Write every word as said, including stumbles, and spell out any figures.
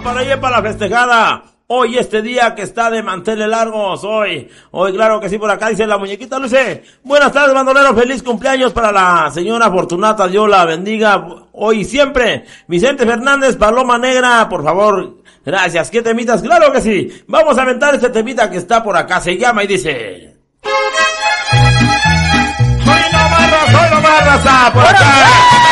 para allá, para la festejada. Hoy este día que está de manteles largos, hoy, hoy claro que sí, por acá dice la muñequita Luce. Buenas tardes, bandolero, feliz cumpleaños para la señora Fortunata, Dios la bendiga, hoy y siempre. Vicente Fernández, Paloma Negra, por favor, gracias. ¿Qué temitas? Claro que sí. Vamos a aventar este temita que está por acá, se llama y dice... Soy no barra, soy no barra, por acá.